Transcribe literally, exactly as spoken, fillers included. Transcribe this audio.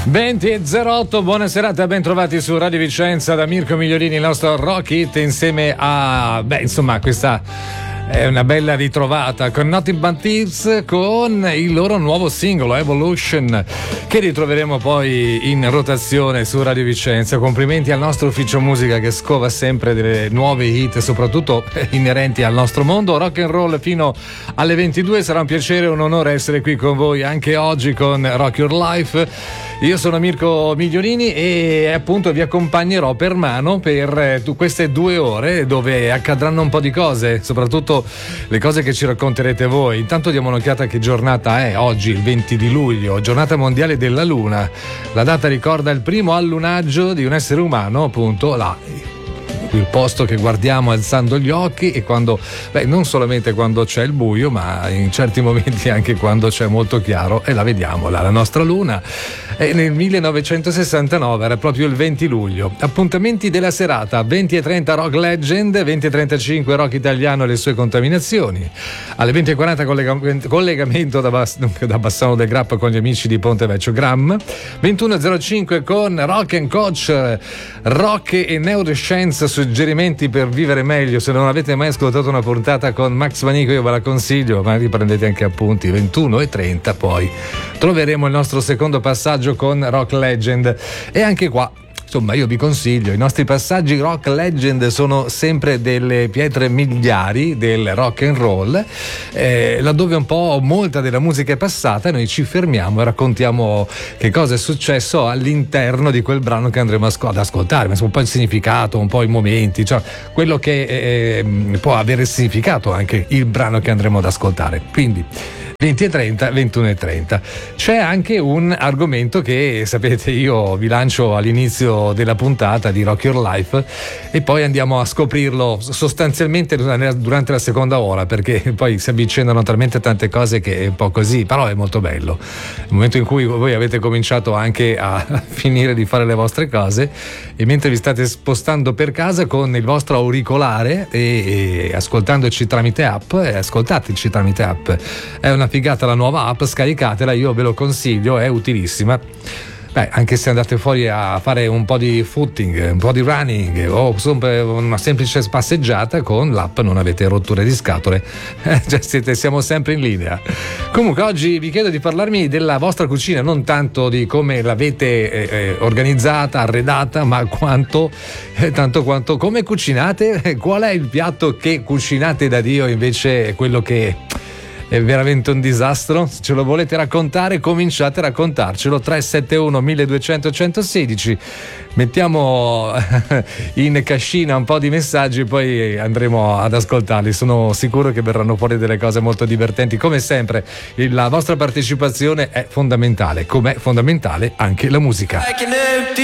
venti e zero otto, buona serata, ben trovati su Radio Vicenza da Mirko Migliorini, il nostro Rock Hit, insieme a, beh, insomma, questa è una bella ritrovata con Nothing But Thieves, con il loro nuovo singolo Evolution, che ritroveremo poi in rotazione su Radio Vicenza. Complimenti al nostro ufficio musica che scova sempre delle nuove hit, soprattutto inerenti al nostro mondo. Rock and roll fino alle ventidue, sarà un piacere e un onore essere qui con voi anche oggi con Rock Your Life. Io sono Mirko Migliorini e appunto vi accompagnerò per mano per queste due ore dove accadranno un po' di cose, soprattutto le cose che ci racconterete voi. Intanto diamo un'occhiata a che giornata è oggi, il venti di luglio, giornata mondiale della Luna. La data ricorda il primo allunaggio di un essere umano, appunto là, il posto che guardiamo alzando gli occhi, e quando, beh, non solamente quando c'è il buio, ma in certi momenti anche quando c'è molto chiaro, e la vediamo là, la nostra luna. E nel millenovecentosessantanove era proprio il venti luglio. Appuntamenti della serata: venti e trenta Rock Legend, venti e trentacinque Rock Italiano e le sue contaminazioni, alle venti e quaranta collega- collegamento da, Bas- da Bassano del Grappa con gli amici di Ponte Vecchio Gram, ventuno e zero cinque con Rock and Coach, rock e neuroscienza, suggerimenti per vivere meglio. Se non avete mai ascoltato una puntata con Max Manico, io ve la consiglio, ma riprendete anche appunti. Ventuno e trenta poi troveremo il nostro secondo passaggio con Rock Legend, e anche qua insomma io vi consiglio, i nostri passaggi Rock Legend sono sempre delle pietre miliari del rock and roll, eh, laddove un po' molta della musica è passata e noi ci fermiamo e raccontiamo che cosa è successo all'interno di quel brano che andremo ad ascoltare, ma un po' il significato, un po' i momenti, cioè quello che eh, può avere significato anche il brano che andremo ad ascoltare. Quindi venti e trenta, ventuno e trenta. C'è anche un argomento che, sapete, io vi lancio all'inizio della puntata di Rock Your Life e poi andiamo a scoprirlo sostanzialmente durante la seconda ora, perché poi si avvicinano talmente tante cose che è un po' così, però è molto bello. Il momento in cui voi avete cominciato anche a finire di fare le vostre cose e mentre vi state spostando per casa con il vostro auricolare e, e ascoltandoci tramite app, e ascoltateci tramite app, è una figata la nuova app, scaricatela, io ve lo consiglio, è utilissima. Beh, anche se andate fuori a fare un po' di footing, un po' di running o una semplice passeggiata, con l'app non avete rotture di scatole, cioè siete, siamo sempre in linea. Comunque oggi vi chiedo di parlarmi della vostra cucina, non tanto di come l'avete eh, organizzata, arredata, ma quanto eh, tanto quanto come cucinate. Qual è il piatto che cucinate da Dio invece è quello che è veramente un disastro? Se ce lo volete raccontare, cominciate a raccontarcelo. Tre sette uno milleduecento centosedici. Mettiamo in cascina un po' di messaggi, poi andremo ad ascoltarli. Sono sicuro che verranno fuori delle cose molto divertenti. Come sempre la vostra partecipazione è fondamentale, com'è fondamentale anche la musica.